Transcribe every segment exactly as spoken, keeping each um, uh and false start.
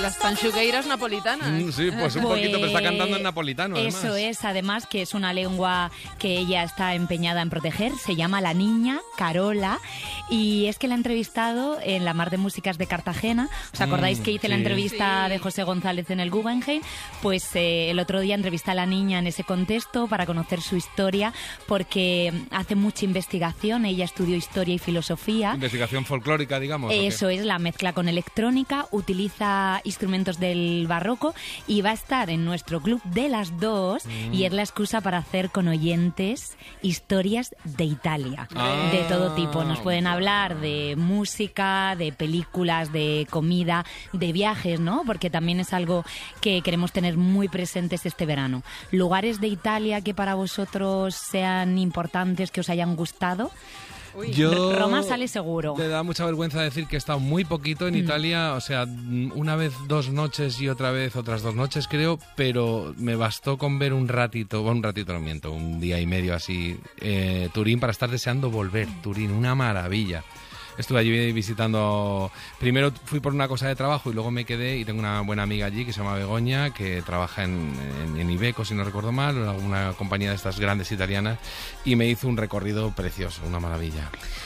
las tanchugueiras napolitanas. Mm, sí, pues un Pues, poquito, pero está cantando en napolitano, además. Eso es, además, que es una lengua que ella está empeñada en proteger. Se llama La Niña, Carola. Y es que la he entrevistado en la Mar de Músicas de Cartagena. ¿Os acordáis Mm, que hice sí. la entrevista Sí. de José González en el Guggenheim? Pues eh, el otro día entrevisté a la niña en ese contexto para conocer su historia, porque hace mucha investigación. Ella estudió historia y filosofía. Investigación folclórica, digamos. ¿o qué? Eso es, la mezcla con electrónica, utiliza instrumentos del barroco y va a estar en nuestro club de las dos Mm. y es la excusa para hacer con oyentes historias de Italia, Ah. de todo tipo. Nos pueden hablar de música, de películas, de comida, de viajes, ¿no? Porque también es algo que queremos tener muy presentes este verano. Lugares de Italia que para vosotros sean importantes, que os hayan gustado. Uy. Yo Roma sale seguro. Me da mucha vergüenza decir que he estado muy poquito en Italia, o sea, una vez dos noches y otra vez otras dos noches creo, pero me bastó con ver un ratito, bueno, un ratito no miento, un día y medio así, eh, Turín para estar deseando volver. Turín, una maravilla. Estuve allí visitando, primero fui por una cosa de trabajo y luego me quedé y tengo una buena amiga allí que se llama Begoña, que trabaja en, en, en Iveco, si no recuerdo mal, una compañía de estas grandes italianas, y me hizo un recorrido precioso, una maravilla.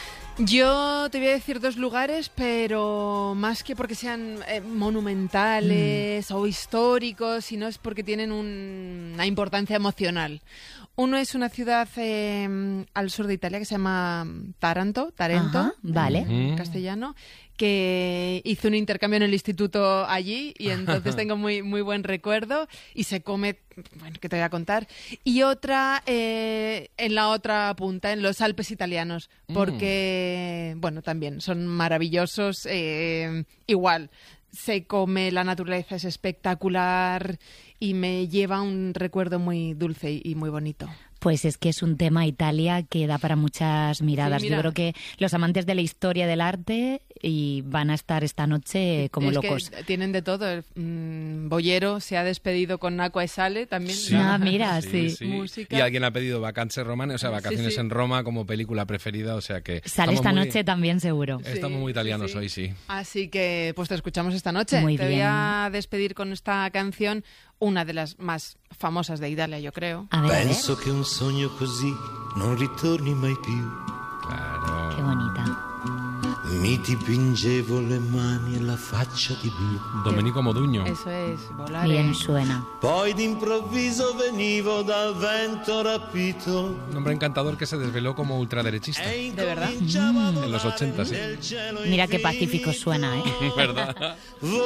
Yo te voy a decir dos lugares, pero más que porque sean eh, monumentales o históricos, sino es porque tienen un- una importancia emocional. Uno es una ciudad eh, al sur de Italia que se llama Taranto, Tarento, Ajá, vale. en Ujú. castellano, que hice un intercambio en el instituto allí y entonces tengo muy, muy buen recuerdo y se come, bueno, ¿qué te voy a contar? Y otra eh, en la otra punta, en los Alpes italianos, porque, bueno, también son maravillosos, eh, igual. Se come, la naturaleza es espectacular y me lleva un recuerdo muy dulce y muy bonito. Pues es que es un tema Italia que da para muchas miradas. Sí, mira. Yo creo que los amantes de la historia del arte y van a estar esta noche como es locos. Que tienen de todo. El mm, Bollero se ha despedido con Acqua e Sale también. Sí. Ah, mira, sí. Música. Y alguien ha pedido Vacanze Romane, o sea, Sí, Vacaciones sí. en Roma como película preferida, o sea que... Sale estamos esta muy- noche también seguro. Estamos Sí, muy sí, italianos sí. hoy, sí. Así que pues te escuchamos esta noche. Muy te bien. voy a despedir con esta canción, una de las más famosas de Italia, yo creo. A ver, a ver. Penso che un sogno così non ritorni mai più. Claro. Qué bonita. Mi dipingevo le mani e la faccia di blu. Domenico Modugno. Eso es, volar. Bien suena. Poi d'improvviso venivo dal vento rapito. Un hombre encantador que se desveló como ultraderechista. E ¿De verdad? incominciavo a En los volare ochenta, sí. nel cielo Mira qué infinito. pacífico suena, ¿eh? ¿Verdad?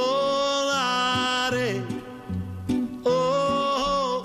Volare. Oh,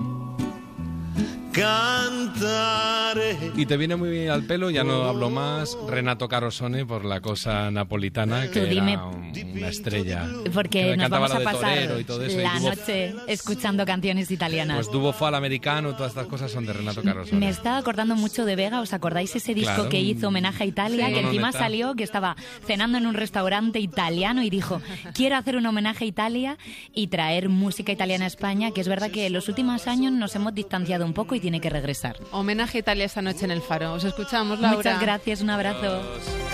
cantare. Y te viene muy bien al pelo, ya no hablo más, Renato Carosone por la cosa napolitana, que Tú dime- era un- una estrella. Que Porque me nos cantaba vamos lo a de pasar torero y todo eso, y la tuvo- noche escuchando canciones italianas. Pues Duo Fall americano, todas estas cosas son de Renato Carosone. Me estaba acordando mucho de Vega, ¿os acordáis ese disco Claro. que hizo homenaje a Italia? Sí. Que No, no, encima neta. salió, que estaba cenando en un restaurante italiano y dijo, quiero hacer un homenaje a Italia y traer música italiana a España, que es verdad que en los últimos años nos hemos distanciado un poco y tiene que regresar. Homenaje a Italia esta noche en el Faro. Os escuchamos, Laura. Muchas gracias, un abrazo.